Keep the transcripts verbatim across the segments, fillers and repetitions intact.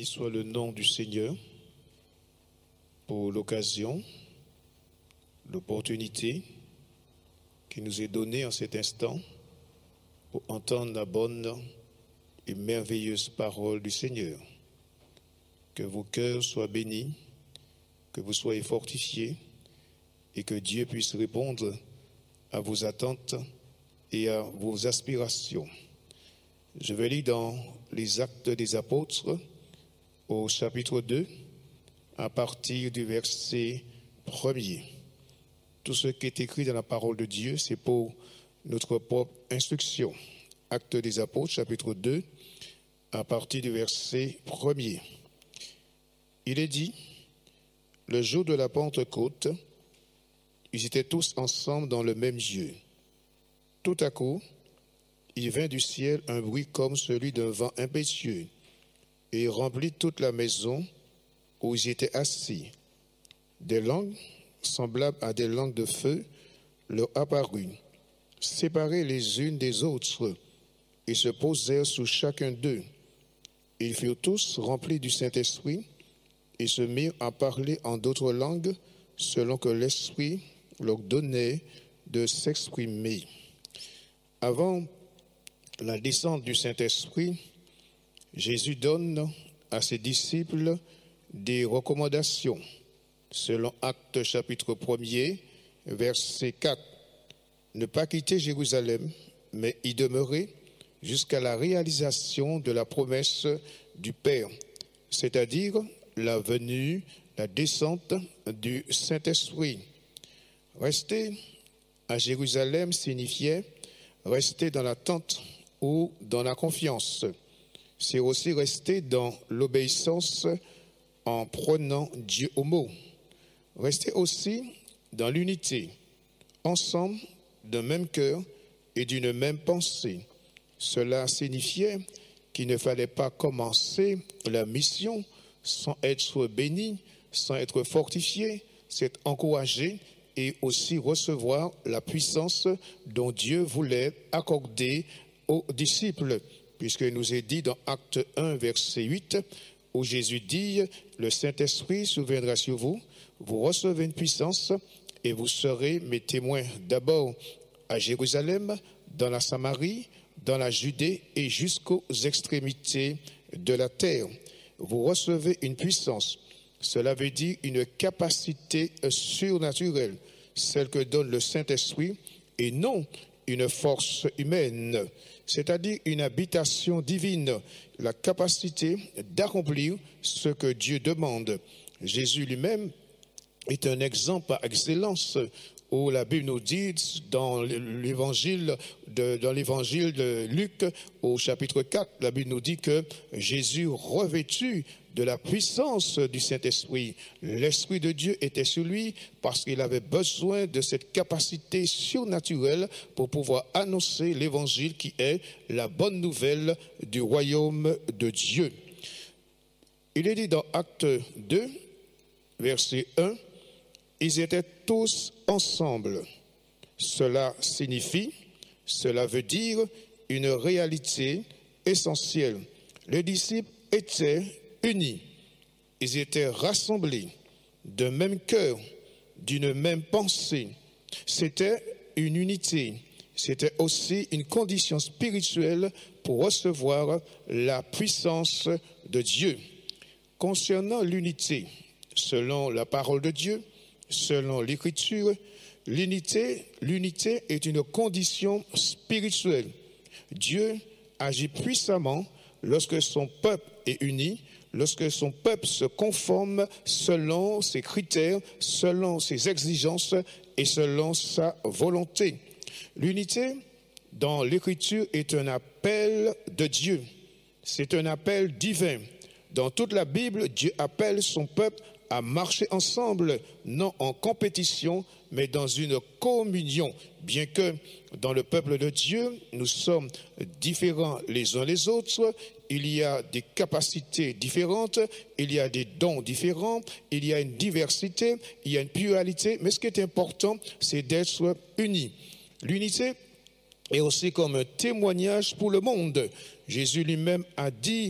Béni soit le nom du Seigneur pour l'occasion, l'opportunité qui nous est donnée en cet instant pour entendre la bonne et merveilleuse parole du Seigneur. Que vos cœurs soient bénis, que vous soyez fortifiés et que Dieu puisse répondre à vos attentes et à vos aspirations. Je vais lire dans les Actes des Apôtres au chapitre deux, à partir du verset premier. Tout ce qui est écrit dans la parole de Dieu, c'est pour notre propre instruction. Actes des Apôtres, chapitre deux, à partir du verset premier. Il est dit, le jour de la Pentecôte, ils étaient tous ensemble dans le même lieu. Tout à coup, il vint du ciel un bruit comme celui d'un vent impétueux et remplit toute la maison où ils étaient assis. Des langues semblables à des langues de feu leur apparurent, séparées les unes des autres, et se posèrent sous chacun d'eux. Ils furent tous remplis du Saint-Esprit et se mirent à parler en d'autres langues selon que l'Esprit leur donnait de s'exprimer. Avant la descente du Saint-Esprit, Jésus donne à ses disciples des recommandations, selon Actes chapitre premier, verset quatre. Ne pas quitter Jérusalem, mais y demeurer jusqu'à la réalisation de la promesse du Père, c'est-à-dire la venue, la descente du Saint-Esprit. Rester à Jérusalem signifiait rester dans l'attente ou dans la confiance. C'est aussi rester dans l'obéissance en prenant Dieu au mot. Rester aussi dans l'unité, ensemble, d'un même cœur et d'une même pensée. Cela signifiait qu'il ne fallait pas commencer la mission sans être béni, sans être fortifié, s'être encouragé et aussi recevoir la puissance dont Dieu voulait accorder aux disciples, puisque nous est dit dans Acte un, verset huit, où Jésus dit, le Saint-Esprit surviendra sur vous, vous recevez une puissance et vous serez mes témoins d'abord à Jérusalem, dans la Samarie, dans la Judée et jusqu'aux extrémités de la terre. Vous recevez une puissance. Cela veut dire une capacité surnaturelle, celle que donne le Saint-Esprit, et non une force humaine, c'est-à-dire une habitation divine, la capacité d'accomplir ce que Dieu demande. Jésus lui-même est un exemple par excellence, où la Bible nous dit dans l'évangile de, dans l'évangile de Luc au chapitre quatre, la Bible nous dit que Jésus revêtu de la puissance du Saint-Esprit, l'Esprit de Dieu était sur lui parce qu'il avait besoin de cette capacité surnaturelle pour pouvoir annoncer l'évangile qui est la bonne nouvelle du royaume de Dieu. Il est dit dans Acte deux, verset un, ils étaient tous ensemble. Cela signifie, cela veut dire une réalité essentielle. Les disciples étaient unis. Ils étaient rassemblés d'un même cœur, d'une même pensée. C'était une unité. C'était aussi une condition spirituelle pour recevoir la puissance de Dieu. Concernant l'unité, selon la parole de Dieu, selon l'Écriture, l'unité, l'unité est une condition spirituelle. Dieu agit puissamment lorsque son peuple est uni, lorsque son peuple se conforme selon ses critères, selon ses exigences et selon sa volonté. L'unité, dans l'Écriture, est un appel de Dieu. C'est un appel divin. Dans toute la Bible, Dieu appelle son peuple à marcher ensemble, non en compétition, mais dans une communion. Bien que dans le peuple de Dieu, nous sommes différents les uns les autres, il y a des capacités différentes, il y a des dons différents, il y a une diversité, il y a une pluralité, mais ce qui est important, c'est d'être unis. L'unité est aussi comme un témoignage pour le monde. Jésus lui-même a dit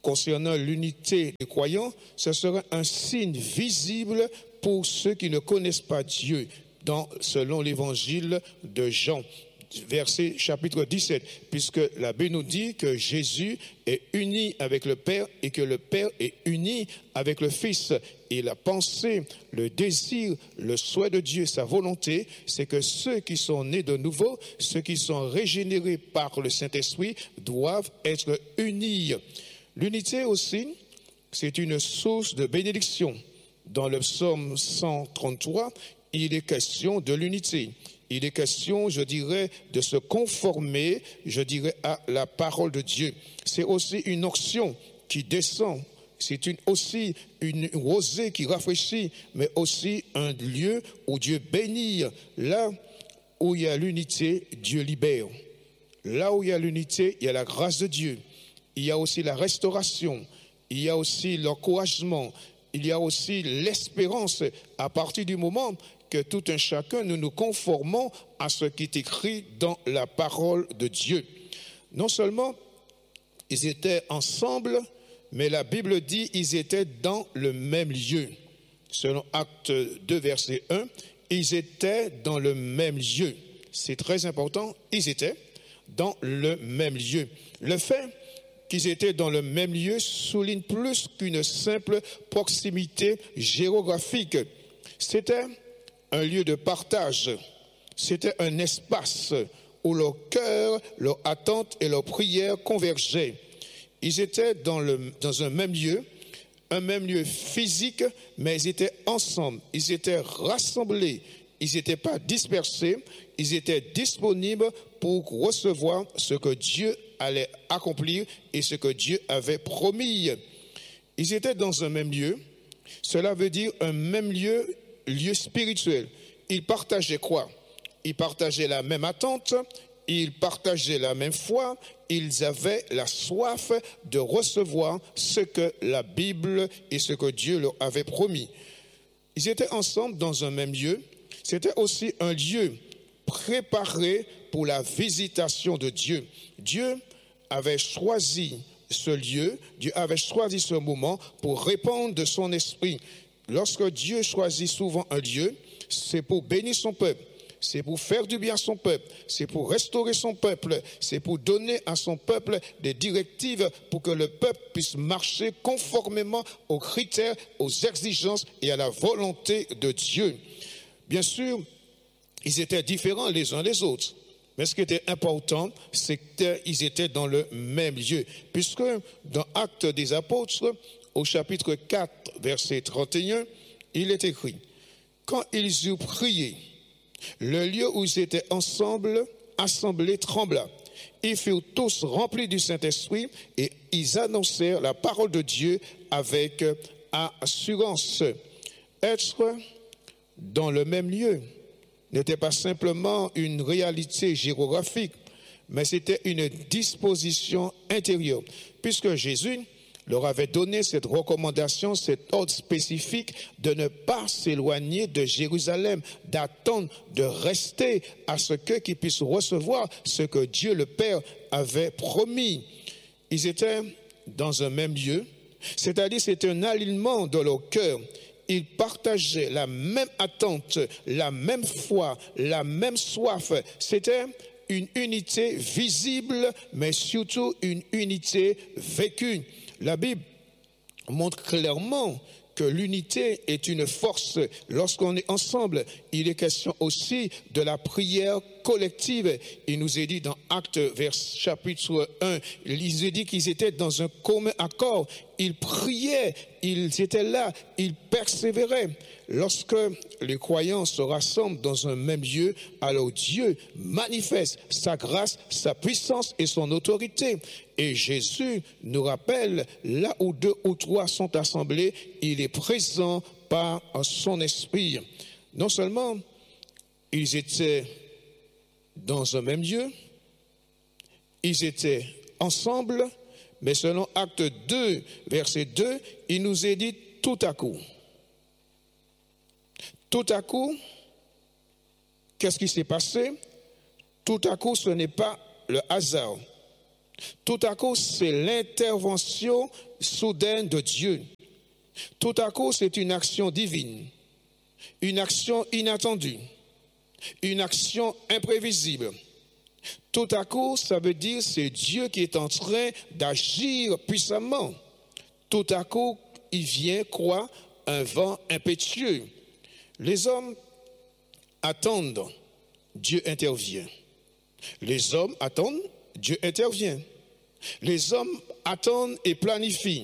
concernant l'unité des croyants, ce sera un signe visible pour ceux qui ne connaissent pas Dieu, dans, selon l'évangile de Jean, verset chapitre dix-sept, puisque la Bible nous dit que Jésus est uni avec le Père et que le Père est uni avec le Fils. Et la pensée, le désir, le souhait de Dieu, sa volonté, c'est que ceux qui sont nés de nouveau, ceux qui sont régénérés par le Saint-Esprit, doivent être unis. L'unité aussi, c'est une source de bénédiction. Dans le psaume cent trente-trois, il est question de l'unité. Il est question, je dirais, de se conformer, je dirais, à la parole de Dieu. C'est aussi une onction qui descend. C'est une, aussi une rosée qui rafraîchit, mais aussi un lieu où Dieu bénit. Là où il y a l'unité, Dieu libère. Là où il y a l'unité, il y a la grâce de Dieu. Il y a aussi la restauration. Il y a aussi l'encouragement. Il y a aussi l'espérance à partir du moment que tout un chacun, nous nous conformons à ce qui est écrit dans la parole de Dieu. Non seulement ils étaient ensemble, mais la Bible dit qu'ils étaient dans le même lieu. Selon Actes deux, verset un, ils étaient dans le même lieu. C'est très important, ils étaient dans le même lieu. Le fait qu'ils étaient dans le même lieu souligne plus qu'une simple proximité géographique. C'était un lieu de partage, c'était un espace où leur cœur, leur attente et leur prière convergeaient. Ils étaient dans, le, dans un même lieu, un même lieu physique, mais ils étaient ensemble, ils étaient rassemblés, ils n'étaient pas dispersés, ils étaient disponibles pour recevoir ce que Dieu allait accomplir et ce que Dieu avait promis. Ils étaient dans un même lieu, cela veut dire un même lieu, lieu spirituel. Ils partageaient quoi? Ils partageaient la même attente, ils partageaient la même foi, ils avaient la soif de recevoir ce que la Bible et ce que Dieu leur avait promis. Ils étaient ensemble dans un même lieu. C'était aussi un lieu préparé pour la visitation de Dieu. Dieu avait choisi ce lieu, Dieu avait choisi ce moment pour répandre de son esprit. Lorsque Dieu choisit souvent un lieu, c'est pour bénir son peuple, c'est pour faire du bien à son peuple, c'est pour restaurer son peuple, c'est pour donner à son peuple des directives pour que le peuple puisse marcher conformément aux critères, aux exigences et à la volonté de Dieu. Bien sûr, ils étaient différents les uns des autres. Mais ce qui était important, c'est qu'ils étaient dans le même lieu. Puisque dans Actes des Apôtres, au chapitre quatre, verset trente et un, il est écrit « Quand ils eurent prié, le lieu où ils étaient ensemble, assemblés, trembla. Ils furent tous remplis du Saint-Esprit et ils annoncèrent la parole de Dieu avec assurance. » Être dans le même lieu n'était pas simplement une réalité géographique, mais c'était une disposition intérieure, puisque Jésus leur avait donné cette recommandation, cet ordre spécifique de ne pas s'éloigner de Jérusalem, d'attendre, de rester à ce que qu'ils puissent recevoir ce que Dieu le Père avait promis. Ils étaient dans un même lieu, c'est-à-dire c'était un alignement dans leur cœur. Ils partageaient la même attente, la même foi, la même soif. C'était une unité visible, mais surtout une unité vécue. La Bible montre clairement que l'unité est une force. Lorsqu'on est ensemble, il est question aussi de la prière collective. Il nous est dit dans Actes, vers chapitre un, il nous est dit qu'ils étaient dans un commun accord. Ils priaient, ils étaient là, ils persévéraient. Lorsque les croyants se rassemblent dans un même lieu, alors Dieu manifeste sa grâce, sa puissance et son autorité. Et Jésus nous rappelle, là où deux ou trois sont assemblés, il est présent par son esprit. Non seulement ils étaient dans un même lieu, ils étaient ensemble, mais selon Acte deux, verset deux, il nous est dit tout à coup. Tout à coup, qu'est-ce qui s'est passé? Tout à coup, ce n'est pas le hasard. Tout à coup, c'est l'intervention soudaine de Dieu. Tout à coup, c'est une action divine, une action inattendue, une action imprévisible. Tout à coup, ça veut dire c'est Dieu qui est en train d'agir puissamment. Tout à coup, il vient quoi? Un vent impétueux. Les hommes attendent, Dieu intervient. Les hommes attendent, Dieu intervient. Les hommes attendent et planifient.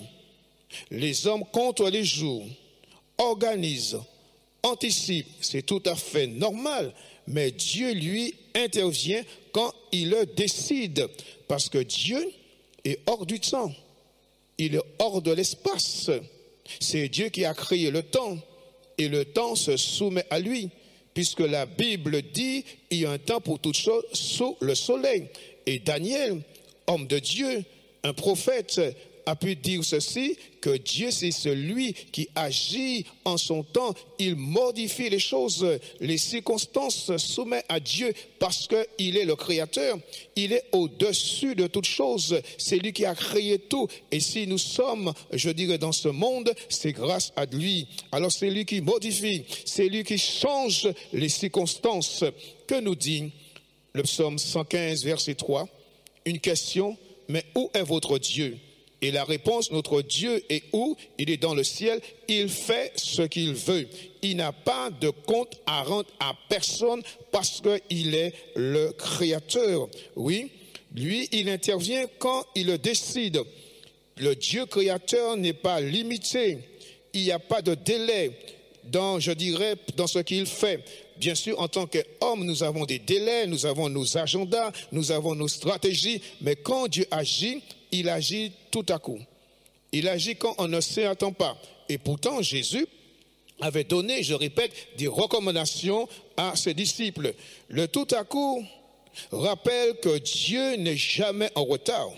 Les hommes comptent les jours, organisent, anticipent. C'est tout à fait normal. Mais Dieu, lui, intervient quand il le décide. Parce que Dieu est hors du temps. Il est hors de l'espace. C'est Dieu qui a créé le temps. Et le temps se soumet à lui. Puisque la Bible dit il y a un temps pour toutes choses sous le soleil. Et Daniel, homme de Dieu, un prophète, a pu dire ceci, que Dieu c'est celui qui agit en son temps, il modifie les choses, les circonstances se soumettent à Dieu parce qu'il est le créateur, il est au-dessus de toutes choses, c'est lui qui a créé tout, et si nous sommes, je dirais, dans ce monde, c'est grâce à lui. Alors c'est lui qui modifie, c'est lui qui change les circonstances. Que nous dit le psaume cent quinze, verset trois? Une question, mais où est votre Dieu? Et la réponse, notre Dieu est où? Il est dans le ciel, il fait ce qu'il veut. Il n'a pas de compte à rendre à personne parce qu'il est le créateur. Oui, lui, il intervient quand il le décide. Le Dieu créateur n'est pas limité. Il n'y a pas de délai dans, je dirais, dans ce qu'il fait. Bien sûr, en tant qu'homme, nous avons des délais, nous avons nos agendas, nous avons nos stratégies, mais quand Dieu agit, il agit tout à coup. Il agit quand on ne s'y attend pas. Et pourtant, Jésus avait donné, je répète, des recommandations à ses disciples. Le tout à coup rappelle que Dieu n'est jamais en retard.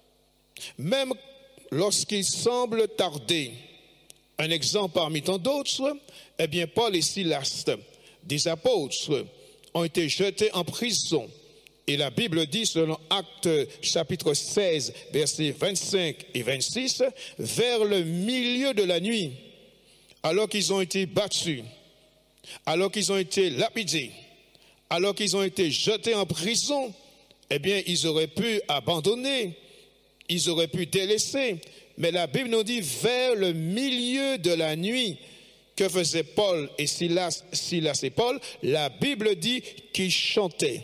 Même lorsqu'il semble tarder. Un exemple parmi tant d'autres, eh bien, Paul et Silas, des apôtres, ont été jetés en prison. Et la Bible dit, selon Actes chapitre seize, versets vingt-cinq et vingt-six, vers le milieu de la nuit, alors qu'ils ont été battus, alors qu'ils ont été lapidés, alors qu'ils ont été jetés en prison, eh bien, ils auraient pu abandonner, ils auraient pu délaisser. Mais la Bible nous dit, vers le milieu de la nuit, que faisaient Paul et Silas, Silas et Paul? La Bible dit qu'ils chantaient.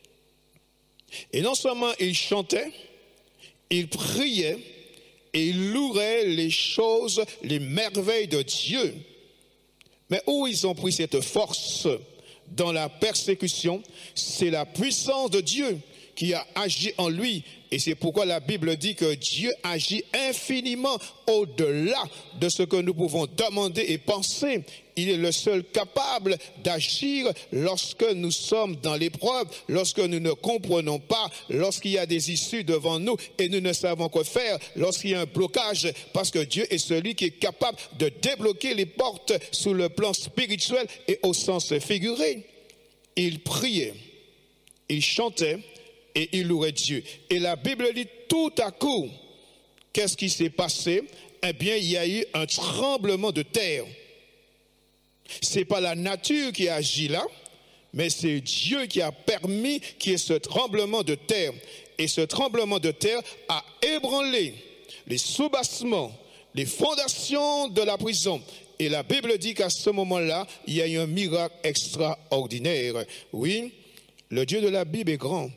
Et non seulement ils chantaient, ils priaient et ils louaient les choses, les merveilles de Dieu. Mais où ils ont pris cette force dans la persécution? C'est la puissance de Dieu qui a agi en lui. Et c'est pourquoi la Bible dit que Dieu agit infiniment au-delà de ce que nous pouvons demander et penser. Il est le seul capable d'agir lorsque nous sommes dans l'épreuve, lorsque nous ne comprenons pas, lorsqu'il y a des issues devant nous et nous ne savons quoi faire, lorsqu'il y a un blocage, parce que Dieu est celui qui est capable de débloquer les portes sur le plan spirituel et au sens figuré. Il priait, il chantait, et il louait Dieu. Et la Bible dit tout à coup, qu'est-ce qui s'est passé? Eh bien, il y a eu un tremblement de terre. Ce n'est pas la nature qui a agi là, mais c'est Dieu qui a permis qu'il y ait ce tremblement de terre. Et ce tremblement de terre a ébranlé les soubassements, les fondations de la prison. Et la Bible dit qu'à ce moment-là, il y a eu un miracle extraordinaire. Oui, le Dieu de la Bible est grand.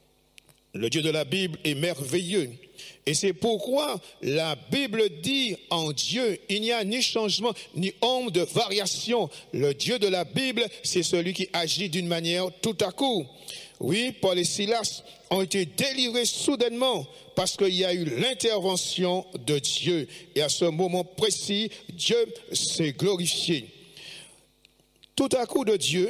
Le Dieu de la Bible est merveilleux. Et c'est pourquoi la Bible dit en Dieu, il n'y a ni changement, ni ombre de variation. Le Dieu de la Bible, c'est celui qui agit d'une manière tout à coup. Oui, Paul et Silas ont été délivrés soudainement parce qu'il y a eu l'intervention de Dieu. Et à ce moment précis, Dieu s'est glorifié. Tout à coup de Dieu,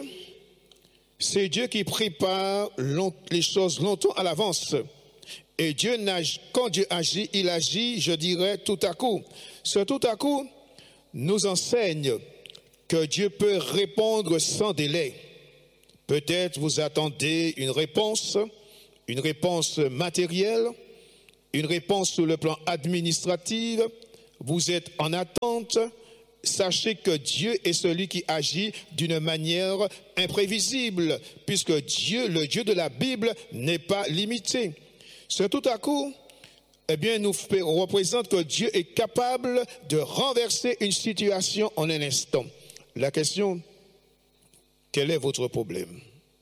c'est Dieu qui prépare les choses longtemps à l'avance. Et Dieu, quand Dieu agit, il agit, je dirais, tout à coup. Ce tout à coup nous enseigne que Dieu peut répondre sans délai. Peut-être vous attendez une réponse, une réponse matérielle, une réponse sur le plan administratif, vous êtes en attente, sachez que Dieu est celui qui agit d'une manière imprévisible, puisque Dieu, le Dieu de la Bible, n'est pas limité. Ce tout à coup, eh bien, nous représente que Dieu est capable de renverser une situation en un instant. La question, quel est votre problème?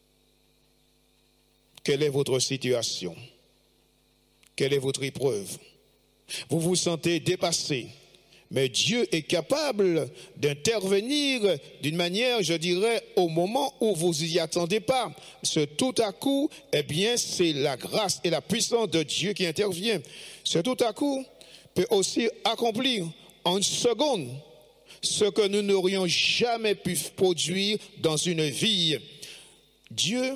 Quelle est votre situation? Quelle est votre épreuve? Vous vous sentez dépassé, mais Dieu est capable d'intervenir d'une manière, je dirais, au moment où vous n'y attendez pas. Ce tout à coup, eh bien, c'est la grâce et la puissance de Dieu qui intervient. Ce tout à coup peut aussi accomplir en une seconde ce que nous n'aurions jamais pu produire dans une vie. Dieu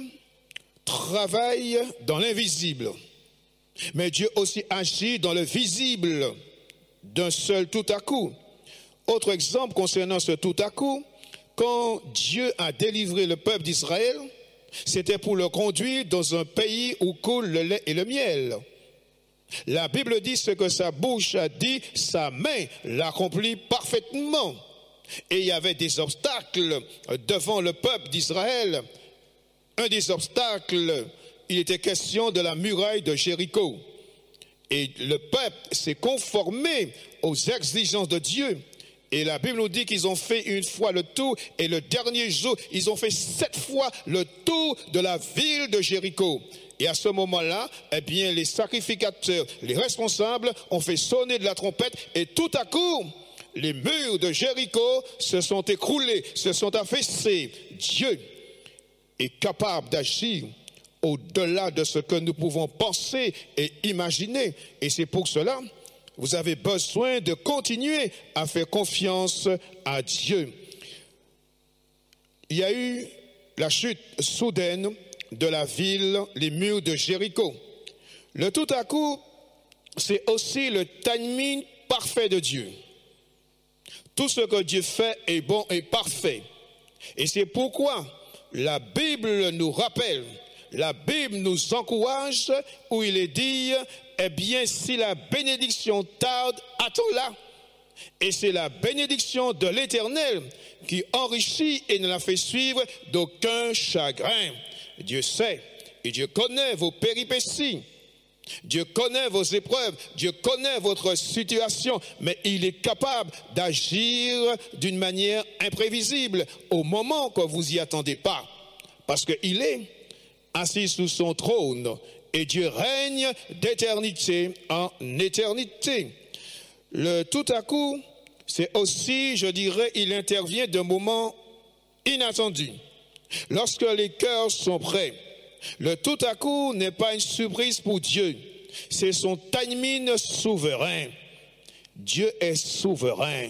travaille dans l'invisible, mais Dieu aussi agit dans le visible d'un seul tout à coup. Autre exemple concernant ce tout à coup, quand Dieu a délivré le peuple d'Israël, c'était pour le conduire dans un pays où coule le lait et le miel. La Bible dit ce que sa bouche a dit, sa main l'accomplit parfaitement. Et il y avait des obstacles devant le peuple d'Israël. Un des obstacles, il était question de la muraille de Jéricho. Et le peuple s'est conformé aux exigences de Dieu. Et la Bible nous dit qu'ils ont fait une fois le tour, et le dernier jour, ils ont fait sept fois le tour de la ville de Jéricho. Et à ce moment-là, eh bien, les sacrificateurs, les responsables ont fait sonner de la trompette, et tout à coup, les murs de Jéricho se sont écroulés, se sont affaissés. Dieu est capable d'agir au-delà de ce que nous pouvons penser et imaginer. Et c'est pour cela, vous avez besoin de continuer à faire confiance à Dieu. Il y a eu la chute soudaine de la ville, les murs de Jéricho. Le tout à coup, c'est aussi le timing parfait de Dieu. Tout ce que Dieu fait est bon et parfait. Et c'est pourquoi la Bible nous rappelle, la Bible nous encourage, où il est dit, eh bien, si la bénédiction tarde, attends-la. Et c'est la bénédiction de l'Éternel qui enrichit et ne la fait suivre d'aucun chagrin. Dieu sait et Dieu connaît vos péripéties. Dieu connaît vos épreuves, Dieu connaît votre situation, mais il est capable d'agir d'une manière imprévisible au moment que vous n'y attendez pas. Parce qu'il est assis sous son trône et Dieu règne d'éternité en éternité. Le tout à coup, c'est aussi, je dirais, il intervient d'un moment inattendu. Lorsque les cœurs sont prêts, le tout à coup n'est pas une surprise pour Dieu, c'est son timing souverain. Dieu est souverain.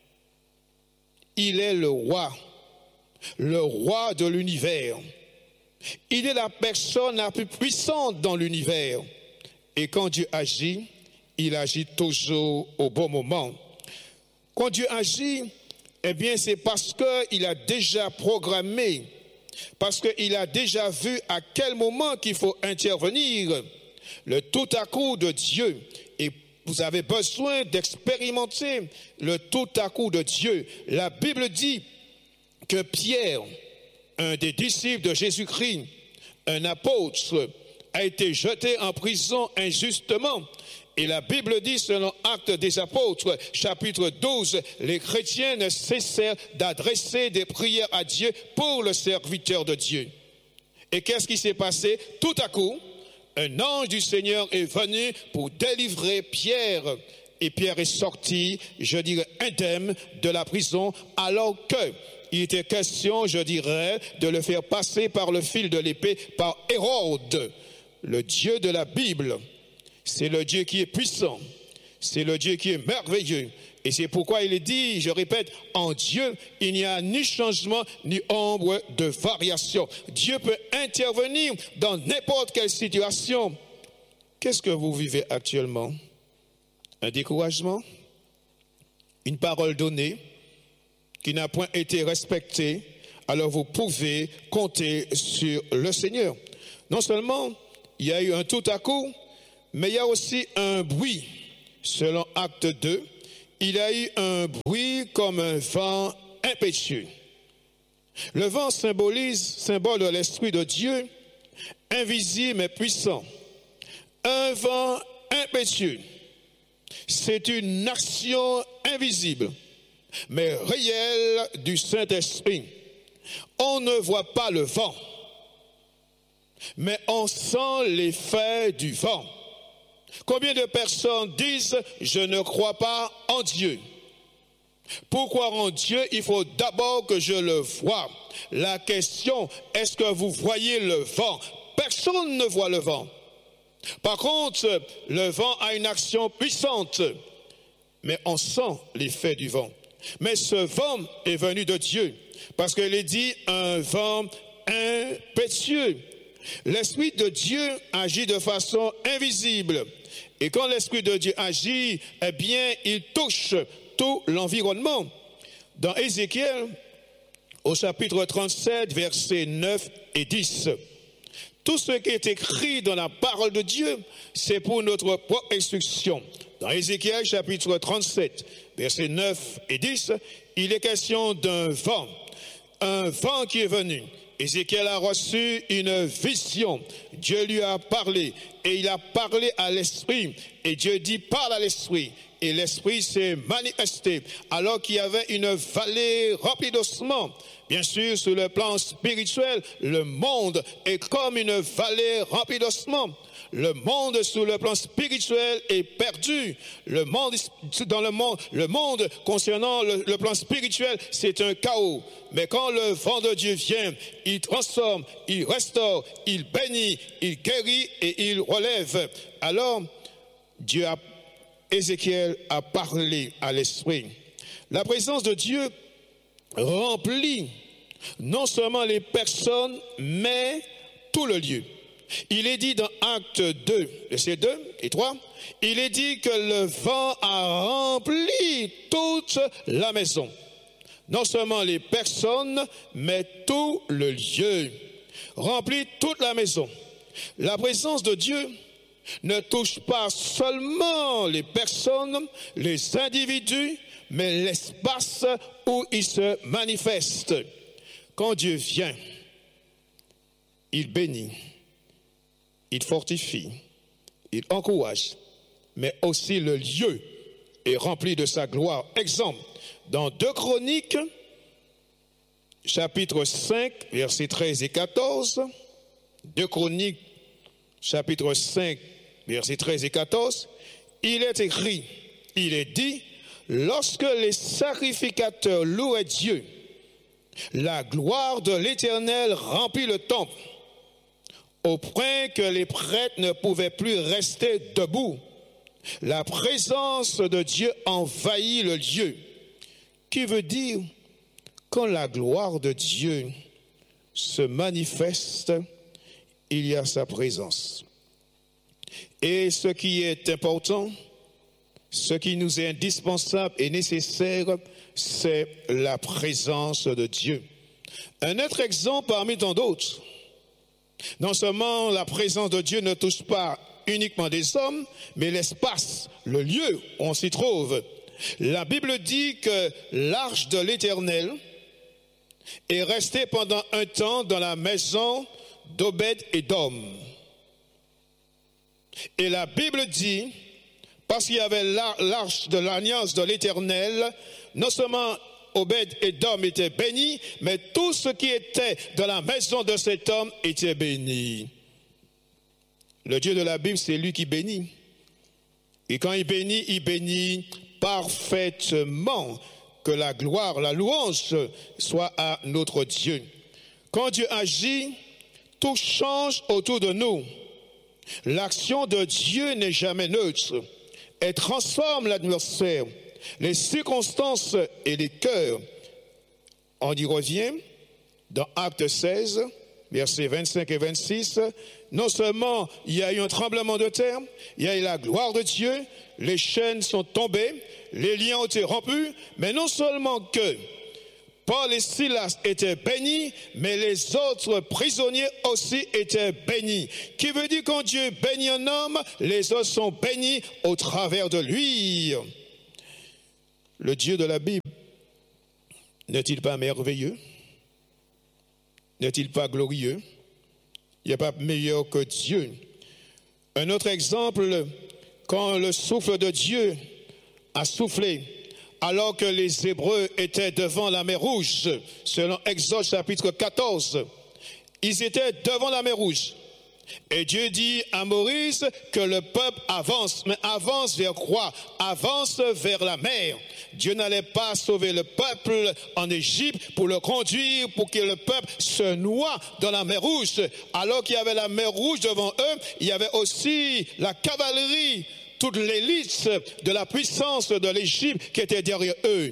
Il est le roi, le roi de l'univers. Il est la personne la plus puissante dans l'univers. Et quand Dieu agit, il agit toujours au bon moment. Quand Dieu agit, eh bien c'est parce qu'il a déjà programmé, parce qu'il a déjà vu à quel moment qu'il faut intervenir. Le tout à coup de Dieu, et vous avez besoin d'expérimenter le tout à coup de Dieu. La Bible dit que Pierre, un des disciples de Jésus-Christ, un apôtre, a été jeté en prison injustement. Et la Bible dit, selon Actes des Apôtres, chapitre douze, les chrétiens ne cessèrent d'adresser des prières à Dieu pour le serviteur de Dieu. Et qu'est-ce qui s'est passé? Tout à coup, un ange du Seigneur est venu pour délivrer Pierre. Et Pierre est sorti, je dirais, indemne de la prison, alors qu'il était question, je dirais, de le faire passer par le fil de l'épée par Hérode, le Dieu de la Bible. C'est le Dieu qui est puissant, c'est le Dieu qui est merveilleux. Et c'est pourquoi il est dit, je répète, en Dieu, il n'y a ni changement, ni ombre de variation. Dieu peut intervenir dans n'importe quelle situation. Qu'est-ce que vous vivez actuellement? Un découragement? Une parole donnée qui n'a point été respectée? Alors vous pouvez compter sur le Seigneur. Non seulement il y a eu un tout à coup, mais il y a aussi un bruit. Selon Acte deux, il y a eu un bruit comme un vent impétueux. Le vent symbolise, symbole de l'Esprit de Dieu, invisible mais puissant. Un vent impétueux, c'est une action invisible, mais réelle du Saint-Esprit. On ne voit pas le vent, mais on sent l'effet du vent. Combien de personnes disent « je ne crois pas en Dieu ». Pour croire en Dieu, il faut d'abord que je le voie. La question, est-ce que vous voyez le vent? Personne ne voit le vent. Par contre, le vent a une action puissante, mais on sent l'effet du vent. Mais ce vent est venu de Dieu, parce qu'il est dit un vent impétueux. L'Esprit de Dieu agit de façon invisible. Et quand l'Esprit de Dieu agit, eh bien, il touche tout l'environnement. Dans Ézéchiel, au chapitre trente-sept, versets neuf et dix, tout ce qui est écrit dans la parole de Dieu, c'est pour notre propre instruction. Dans Ézéchiel, chapitre trente-sept, versets neuf et dix, il est question d'un vent, un vent qui est venu. Ézéchiel a reçu une vision. Dieu lui a parlé et il a parlé à l'esprit. Et Dieu dit, parle à l'esprit. Et l'esprit s'est manifesté alors qu'il y avait une vallée remplie d'ossements. Bien sûr, sur le plan spirituel, le monde est comme une vallée remplie d'ossements. Le monde sur le plan spirituel est perdu. Le monde, dans le monde, le monde concernant le, le plan spirituel, c'est un chaos. Mais quand le vent de Dieu vient, il transforme, il restaure, il bénit, il guérit et il relève. Alors, Dieu a, Ézéchiel a parlé à l'esprit. La présence de Dieu remplit non seulement les personnes, mais tout le lieu. Il est dit dans Acte deux, versets deux et trois, il est dit que le vent a rempli toute la maison. Non seulement les personnes, mais tout le lieu. Remplit toute la maison. La présence de Dieu ne touche pas seulement les personnes, les individus, mais l'espace où il se manifeste. Quand Dieu vient, il bénit. Il fortifie, il encourage, mais aussi le lieu est rempli de sa gloire. Exemple, dans deux Chroniques, chapitre cinq, versets treize et quatorze, deux Chroniques, chapitre cinq, versets treize et quatorze, il est écrit, il est dit, lorsque les sacrificateurs louaient Dieu, la gloire de l'Éternel remplit le temple, au point que les prêtres ne pouvaient plus rester debout. La présence de Dieu envahit le lieu. Qui veut dire, quand la gloire de Dieu se manifeste, il y a sa présence. Et ce qui est important, ce qui nous est indispensable et nécessaire, c'est la présence de Dieu. Un autre exemple parmi tant d'autres. Non seulement la présence de Dieu ne touche pas uniquement des hommes, mais l'espace, le lieu où on s'y trouve. La Bible dit que l'arche de l'Éternel est restée pendant un temps dans la maison d'Obed-Édom. Et la Bible dit, parce qu'il y avait l'arche de l'alliance de l'Éternel, non seulement Obed-Édom était béni, mais tout ce qui était dans la maison de cet homme était béni. Le Dieu de la Bible, c'est lui qui bénit. Et quand il bénit, il bénit parfaitement. Que la gloire, la louange soit à notre Dieu. Quand Dieu agit, tout change autour de nous. L'action de Dieu n'est jamais neutre. Elle transforme l'atmosphère, les circonstances et les cœurs. On y revient dans Acte seize, versets vingt-cinq et vingt-six. Non seulement il y a eu un tremblement de terre, il y a eu la gloire de Dieu, les chaînes sont tombées, les liens ont été rompus, mais non seulement que Paul et Silas étaient bénis, mais les autres prisonniers aussi étaient bénis. Qui veut dire quand Dieu bénit un homme, les autres sont bénis au travers de lui. Le Dieu de la Bible n'est-il pas merveilleux? N'est-il pas glorieux? Il n'y a pas meilleur que Dieu. Un autre exemple, quand le souffle de Dieu a soufflé, alors que les Hébreux étaient devant la mer Rouge, selon Exode chapitre quatorze, ils étaient devant la mer Rouge. Et Dieu dit à Moïse que le peuple avance, mais avance vers quoi? Avance vers la mer. Dieu n'allait pas sauver le peuple en Égypte pour le conduire, pour que le peuple se noie dans la mer Rouge. Alors qu'il y avait la mer Rouge devant eux, il y avait aussi la cavalerie, toute l'élite de la puissance de l'Égypte qui était derrière eux.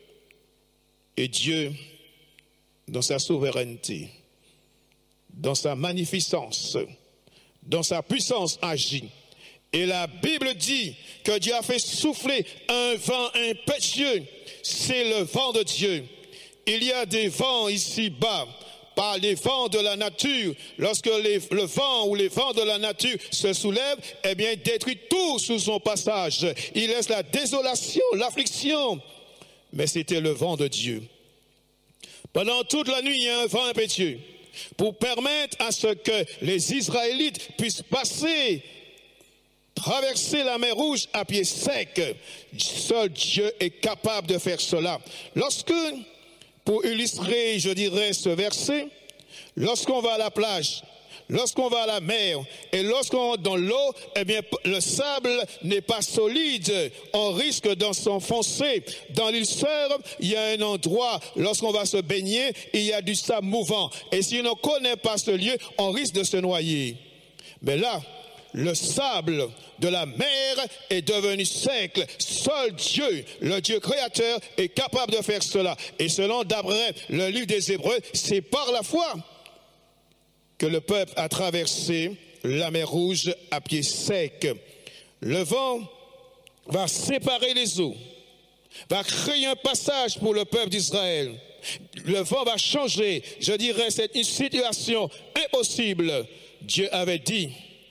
Et Dieu, dans sa souveraineté, dans sa magnificence, dans sa puissance agit. Et la Bible dit que Dieu a fait souffler un vent impétueux. C'est le vent de Dieu. Il y a des vents ici-bas, par les vents de la nature. Lorsque les, le vent ou les vents de la nature se soulèvent, eh bien, il détruit tout sous son passage. Il laisse la désolation, l'affliction. Mais c'était le vent de Dieu. Pendant toute la nuit, il y a un vent impétueux pour permettre à ce que les Israélites puissent passer, traverser la mer Rouge à pied sec. Seul Dieu est capable de faire cela. Lorsque, pour illustrer, je dirais, ce verset, lorsqu'on va à la plage, lorsqu'on va à la mer et lorsqu'on va dans l'eau, eh bien, le sable n'est pas solide. On risque d'en s'enfoncer. Dans l'île Sœur, il y a un endroit, lorsqu'on va se baigner, il y a du sable mouvant. Et si on ne connaît pas ce lieu, on risque de se noyer. Mais là, le sable de la mer est devenu sec. Seul Dieu, le Dieu créateur, est capable de faire cela. Et selon d'après le livre des Hébreux, c'est par la foi que le peuple a traversé la mer Rouge à pied sec. Le vent va séparer les eaux, va créer un passage pour le peuple d'Israël. Le vent va changer, je dirais, cette situation impossible. Dieu avait dit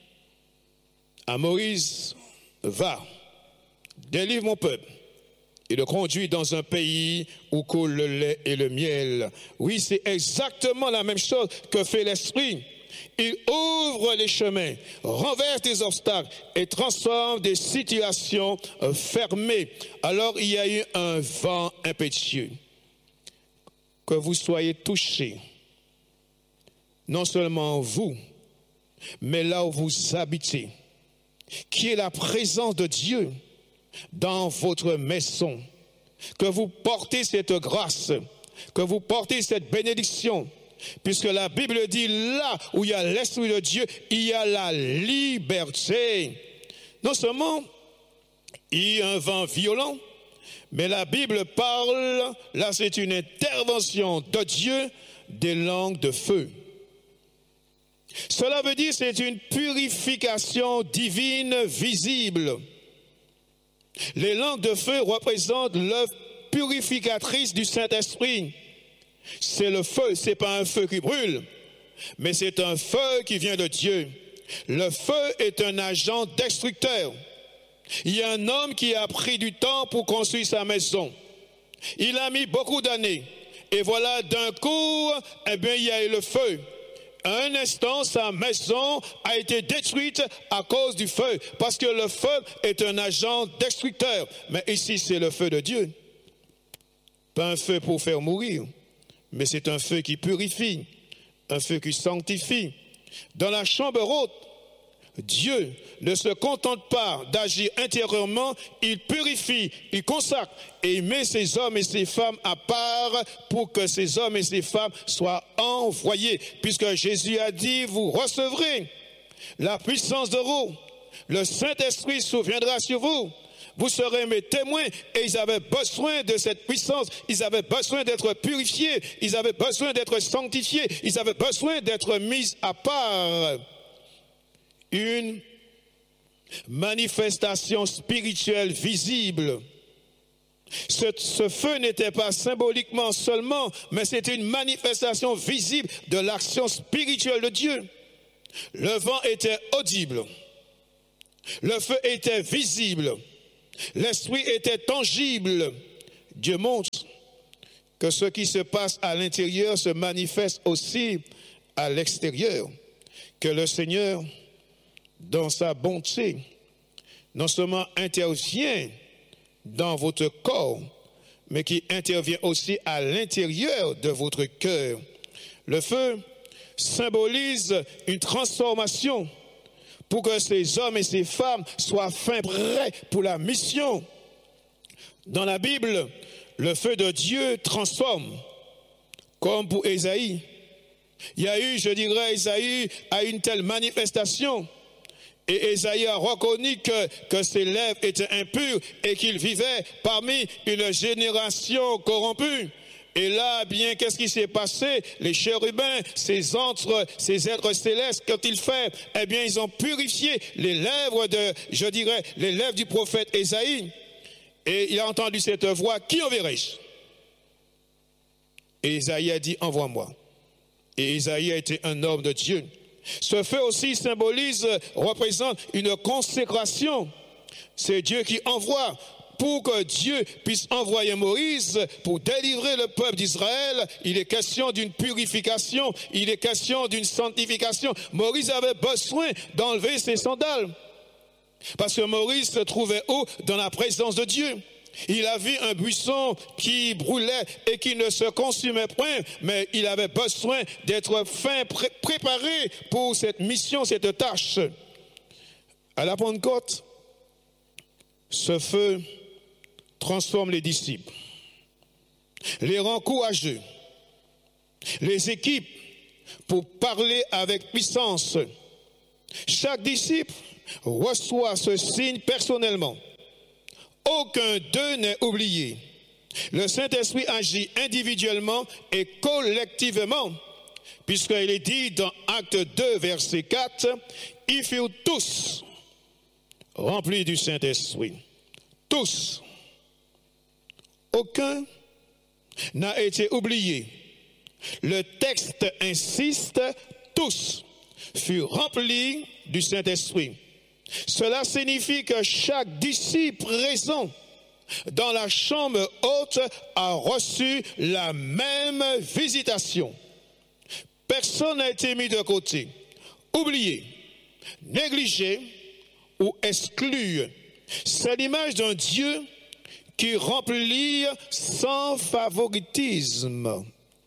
à Moïse, va, délivre mon peuple et le conduit dans un pays où coule le lait et le miel. Oui, c'est exactement la même chose que fait l'Esprit. Il ouvre les chemins, renverse des obstacles et transforme des situations fermées. Alors il y a eu un vent impétueux. Que vous soyez touchés, non seulement vous, mais là où vous habitez, qui est la présence de Dieu dans votre maison, que vous portez cette grâce, que vous portez cette bénédiction, puisque la Bible dit là où il y a l'Esprit de Dieu, il y a la liberté. Non seulement il y a un vent violent, mais la Bible parle, là c'est une intervention de Dieu, des langues de feu. Cela veut dire que c'est une purification divine visible. Les langues de feu représentent l'œuvre purificatrice du Saint-Esprit. C'est le feu, ce n'est pas un feu qui brûle, mais c'est un feu qui vient de Dieu. Le feu est un agent destructeur. Il y a un homme qui a pris du temps pour construire sa maison. Il a mis beaucoup d'années. Et voilà, d'un coup, eh bien, il y a eu le feu. À un instant, sa maison a été détruite à cause du feu, parce que le feu est un agent destructeur. Mais ici, c'est le feu de Dieu. Pas un feu pour faire mourir, mais c'est un feu qui purifie, un feu qui sanctifie. Dans la chambre haute, Dieu ne se contente pas d'agir intérieurement, il purifie, il consacre et il met ces hommes et ces femmes à part pour que ces hommes et ces femmes soient envoyés. Puisque Jésus a dit, vous recevrez la puissance de l'eau, le Saint-Esprit surviendra sur vous. Vous serez mes témoins. Et ils avaient besoin de cette puissance. Ils avaient besoin d'être purifiés. Ils avaient besoin d'être sanctifiés. Ils avaient besoin d'être mis à part. Une manifestation spirituelle visible Ce, ce feu n'était pas symboliquement seulement, mais c'était une manifestation visible de l'action spirituelle de Dieu. Le vent était audible, le feu était visible, l'esprit était tangible. Dieu montre que ce qui se passe à l'intérieur se manifeste aussi à l'extérieur, que le Seigneur, dans sa bonté, non seulement intervient dans votre corps, mais qui intervient aussi à l'intérieur de votre cœur. Le feu symbolise une transformation pour que ces hommes et ces femmes soient fin prêts pour la mission. Dans la Bible, le feu de Dieu transforme, comme pour Ésaïe. Il y a eu, je dirais, Ésaïe a une telle manifestation. Et Ésaïe a reconnu que, que ses lèvres étaient impures et qu'il vivait parmi une génération corrompue. Et là, bien, qu'est-ce qui s'est passé? Les chérubins, ces antres, ces êtres célestes, quand ils font, eh bien, ils ont purifié les lèvres de, je dirais, les lèvres du prophète Ésaïe. Et il a entendu cette voix, qui enverrai-je? Et Ésaïe a dit, envoie-moi. Et Ésaïe a été un homme de Dieu. Ce feu aussi symbolise, représente une consécration. C'est Dieu qui envoie. Pour que Dieu puisse envoyer Moïse pour délivrer le peuple d'Israël, il est question d'une purification, il est question d'une sanctification. Moïse avait besoin d'enlever ses sandales. Parce que Moïse se trouvait où? Dans la présence de Dieu. Il a vu un buisson qui brûlait et qui ne se consumait point, mais il avait besoin d'être fin pré- préparé pour cette mission, cette tâche. À la Pentecôte, ce feu transforme les disciples, les rend courageux, les équipe pour parler avec puissance. Chaque disciple reçoit ce signe personnellement. Aucun d'eux n'est oublié. Le Saint-Esprit agit individuellement et collectivement, puisqu'il est dit dans Acte deux, verset quatre, « Ils furent tous remplis du Saint-Esprit. » Tous. Aucun n'a été oublié. Le texte insiste, tous furent remplis du Saint-Esprit. Cela signifie que chaque disciple présent dans la chambre haute a reçu la même visitation. Personne n'a été mis de côté, oublié, négligé ou exclu. C'est l'image d'un Dieu qui remplit sans favoritisme.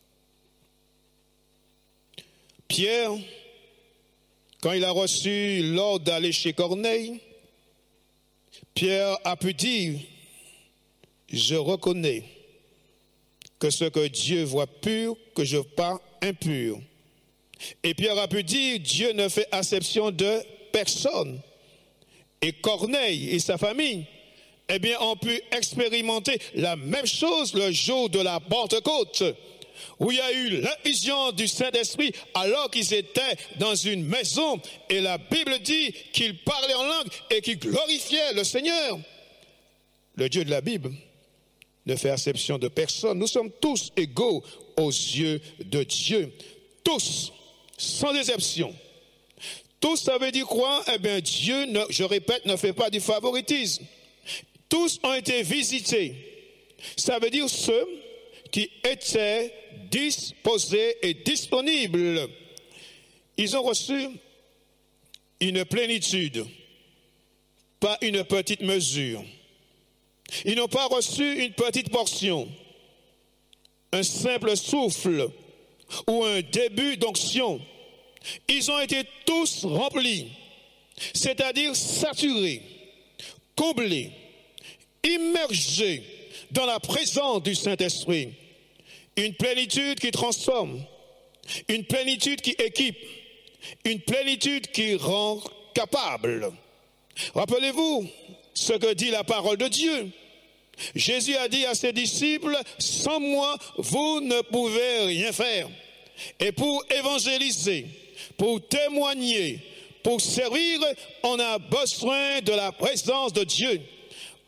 Pierre, quand il a reçu l'ordre d'aller chez Corneille, Pierre a pu dire, je reconnais que ce que Dieu voit pur, que je pas impur. Et Pierre a pu dire, Dieu ne fait acception de personne. Et Corneille et sa famille, eh bien, ont pu expérimenter la même chose le jour de la Pentecôte, où il y a eu l'effusion du Saint-Esprit alors qu'ils étaient dans une maison. Et la Bible dit qu'ils parlaient en langue et qu'ils glorifiaient le Seigneur. Le Dieu de la Bible ne fait acception de personne. Nous sommes tous égaux aux yeux de Dieu. Tous, sans exception. Tous, ça veut dire quoi? Eh bien, Dieu, ne, je répète, ne fait pas du favoritisme. Tous ont été visités. Ça veut dire ceux qui étaient disposés et disponibles. Ils ont reçu une plénitude, pas une petite mesure. Ils n'ont pas reçu une petite portion, un simple souffle ou un début d'onction. Ils ont été tous remplis, c'est-à-dire saturés, comblés, immergés dans la présence du Saint-Esprit. Une plénitude qui transforme, une plénitude qui équipe, une plénitude qui rend capable. Rappelez-vous ce que dit la parole de Dieu. Jésus a dit à ses disciples, sans moi, vous ne pouvez rien faire. Et pour évangéliser, pour témoigner, pour servir, on a besoin de la présence de Dieu.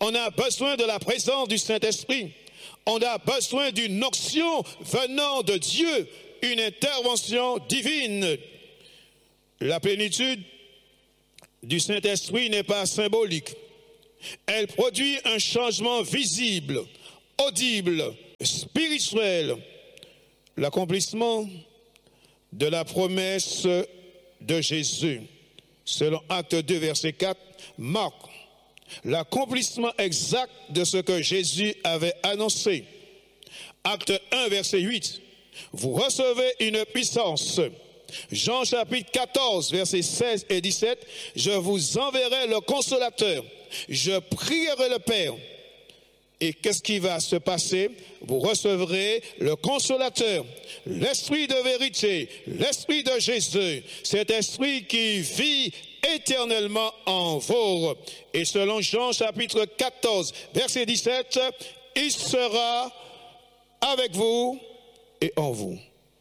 On a besoin de la présence du Saint-Esprit. On a besoin d'une onction venant de Dieu, une intervention divine. La plénitude du Saint-Esprit n'est pas symbolique. Elle produit un changement visible, audible, spirituel. L'accomplissement de la promesse de Jésus, selon Acte deux, verset quatre, marque l'accomplissement exact de ce que Jésus avait annoncé. Acte un, verset huit, vous recevez une puissance. Jean chapitre quatorze, versets seize et dix-sept, je vous enverrai le consolateur, je prierai le Père. Et qu'est-ce qui va se passer? Vous recevrez le consolateur, l'esprit de vérité, l'esprit de Jésus, cet esprit qui vit éternellement en vous. Et selon Jean chapitre quatorze, verset dix-sept, il sera avec vous et en vous.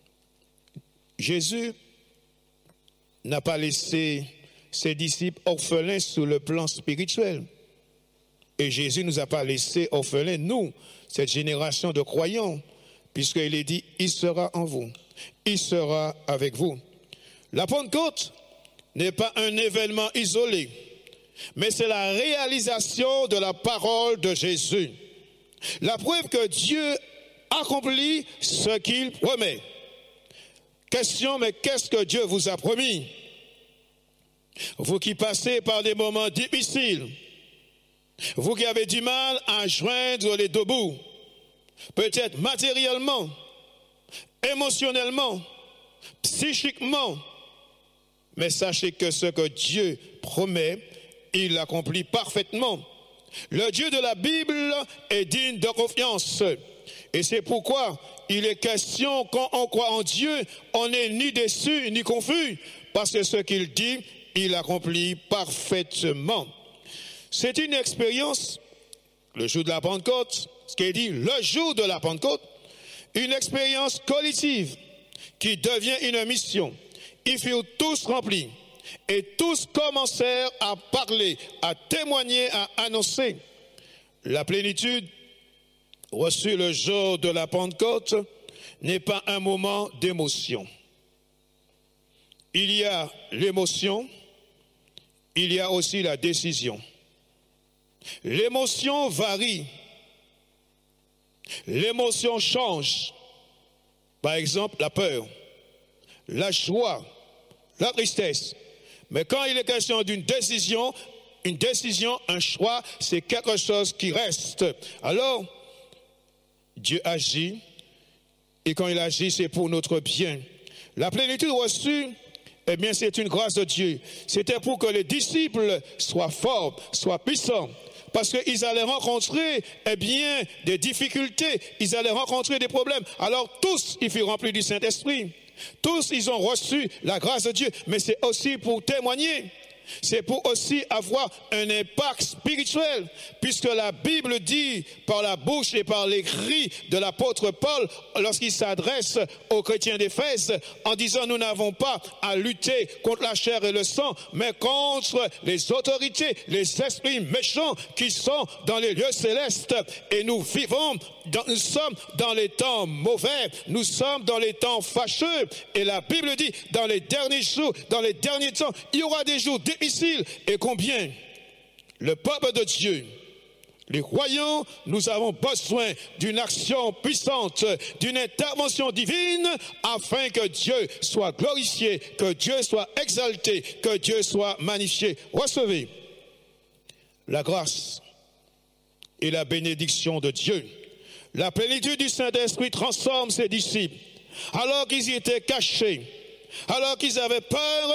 Jésus n'a pas laissé ses disciples orphelins sur le plan spirituel. Et Jésus ne nous a pas laissés orphelins, nous, cette génération de croyants, puisqu'il est dit, il sera en vous, il sera avec vous. La Pentecôte n'est pas un événement isolé, mais c'est la réalisation de la parole de Jésus. La preuve que Dieu accomplit ce qu'il promet. Question, mais qu'est-ce que Dieu vous a promis? Vous qui passez par des moments difficiles, vous qui avez du mal à joindre les deux bouts, peut-être matériellement, émotionnellement, psychiquement, mais sachez que ce que Dieu promet, il l'accomplit parfaitement. Le Dieu de la Bible est digne de confiance. Et c'est pourquoi il est question, quand on croit en Dieu, on n'est ni déçu ni confus, parce que ce qu'il dit, il accomplit parfaitement. C'est une expérience, le jour de la Pentecôte, ce qui est dit, le jour de la Pentecôte, une expérience collective qui devient une mission. Ils furent tous remplis et tous commencèrent à parler, à témoigner, à annoncer. La plénitude reçue le jour de la Pentecôte n'est pas un moment d'émotion. Il y a l'émotion, il y a aussi la décision. L'émotion varie. L'émotion change. Par exemple, la peur, la joie, la tristesse. Mais quand il est question d'une décision, une décision, un choix, c'est quelque chose qui reste. Alors, Dieu agit, et quand il agit, c'est pour notre bien. La plénitude reçue, eh bien, c'est une grâce de Dieu. C'était pour que les disciples soient forts, soient puissants. Parce qu'ils allaient rencontrer, eh bien, des difficultés, ils allaient rencontrer des problèmes. Alors tous, ils furent remplis du Saint-Esprit. Tous, ils ont reçu la grâce de Dieu. Mais c'est aussi pour témoigner. C'est pour aussi avoir un impact spirituel, puisque la Bible dit par la bouche et par l'écrit de l'apôtre Paul, lorsqu'il s'adresse aux chrétiens d'Éphèse, en disant nous n'avons pas à lutter contre la chair et le sang, mais contre les autorités, les esprits méchants qui sont dans les lieux célestes. Et nous vivons, dans, nous sommes dans les temps mauvais, nous sommes dans les temps fâcheux. Et la Bible dit, dans les derniers jours, dans les derniers temps, il y aura des jours difficiles. Et combien le peuple de Dieu, les croyants, nous avons besoin d'une action puissante, d'une intervention divine, afin que Dieu soit glorifié, que Dieu soit exalté, que Dieu soit magnifié. Recevez la grâce et la bénédiction de Dieu. La plénitude du Saint-Esprit transforme ses disciples. Alors qu'ils y étaient cachés, alors qu'ils avaient peur.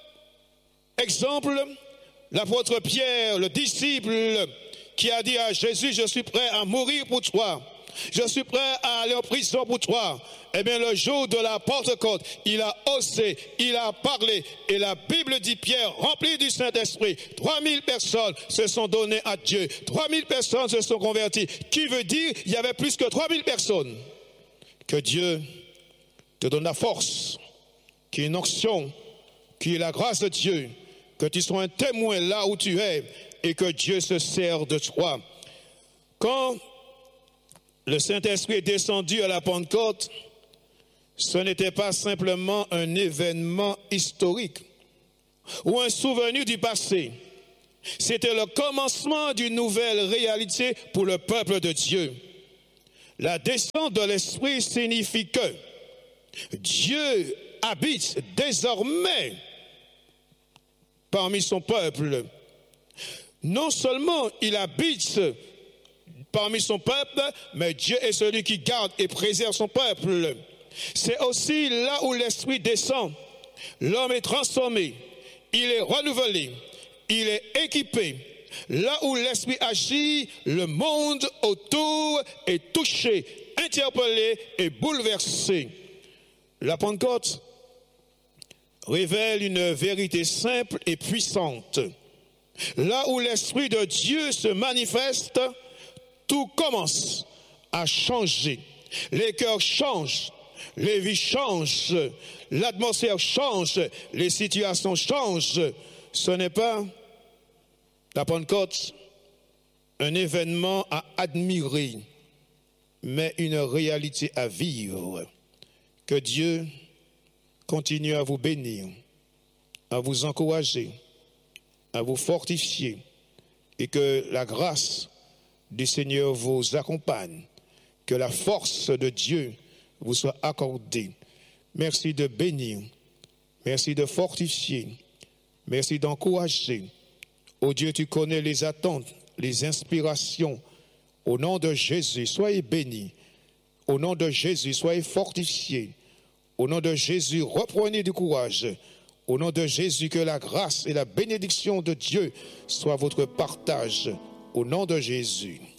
Exemple, l'apôtre Pierre, le disciple qui a dit à Jésus, je suis prêt à mourir pour toi. Je suis prêt à aller en prison pour toi. Eh bien, le jour de la Pentecôte, il a osé, il a parlé. Et la Bible dit, Pierre, rempli du Saint-Esprit, trois mille personnes se sont données à Dieu. trois mille personnes se sont converties. Qui veut dire, il y avait plus que trois mille personnes. Que Dieu te donne la force, qui est une onction, qui est la grâce de Dieu. Que tu sois un témoin là où tu es, et que Dieu se sert de toi. Quand le Saint-Esprit est descendu à la Pentecôte, ce n'était pas simplement un événement historique ou un souvenir du passé. C'était le commencement d'une nouvelle réalité pour le peuple de Dieu. La descente de l'Esprit signifie que Dieu habite désormais parmi son peuple. Non seulement il habite parmi son peuple, mais Dieu est celui qui garde et préserve son peuple. C'est aussi là où l'Esprit descend. L'homme est transformé, il est renouvelé, il est équipé. Là où l'Esprit agit, le monde autour est touché, interpellé et bouleversé. La Pentecôte révèle une vérité simple et puissante. Là où l'Esprit de Dieu se manifeste, tout commence à changer. Les cœurs changent, les vies changent, l'atmosphère change, les situations changent. Ce n'est pas la Pentecôte un événement à admirer, mais une réalité à vivre. Que Dieu continue à vous bénir, à vous encourager, à vous fortifier, et que la grâce du Seigneur vous accompagne, que la force de Dieu vous soit accordée. Merci de bénir, merci de fortifier, merci d'encourager. Oh Dieu, tu connais les attentes, les inspirations. Au nom de Jésus, soyez bénis. Au nom de Jésus, soyez fortifiés. Au nom de Jésus, reprenez du courage. Au nom de Jésus, que la grâce et la bénédiction de Dieu soient votre partage. Au nom de Jésus.